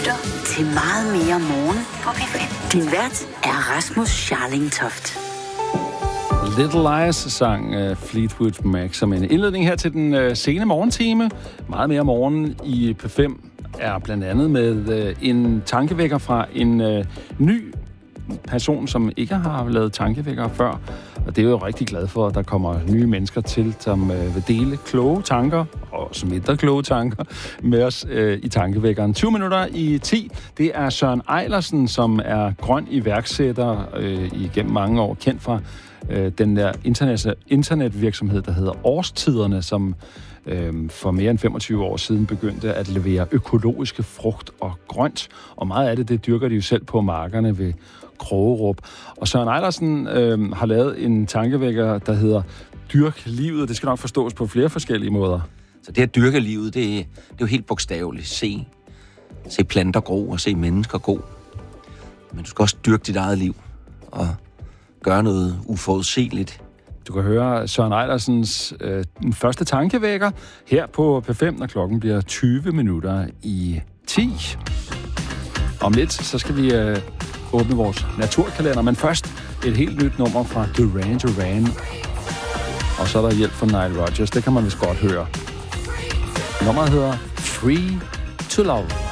lytter til Meget mere morgen på P5. Din vært er Rasmus Scharling Toft. Little Lies sang Fleetwood Mac som en indledning her til den sene morgentime. Meget mere morgen i P5 er blandt andet med en tankevækker fra en ny person, som ikke har lavet tankevækker før. Og det er jo rigtig glad for, at der kommer nye mennesker til, som vil dele kloge tanker, og også mindre kloge tanker, med os i tankevækkeren. 20 minutter i 10. Det er Søren Eilersen, som er grøn iværksætter igennem mange år, kendt fra den der internetvirksomhed, der hedder Årstiderne, som for mere end 25 år siden begyndte at levere økologiske frugt og grønt. Og meget af det dyrker de jo selv på markerne ved Krogerup. Og Søren Eilersen har lavet en tankevækker, der hedder Dyrk livet. Det skal nok forstås på flere forskellige måder. Så det at dyrke livet, det er jo helt bogstaveligt. Se planter gro og se mennesker gro. Men du skal også dyrke dit eget liv og gøre noget uforudsigeligt. Du kan høre Søren Eilersens første tankevækker her på P5, når klokken bliver 20 minutter i 10. Om lidt, så skal vi åbne vores naturkalender, men først et helt nyt nummer fra Duran Duran. Og så er der hjælp fra Nile Rodgers, det kan man vist godt høre. Nummeret hedder Free to Love.